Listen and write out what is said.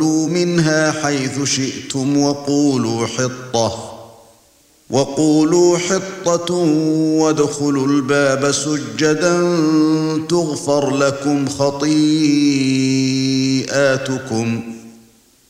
منها حيث شئتم وقولوا حطة وادخلوا الباب سجدا تغفر لكم خطيئاتكم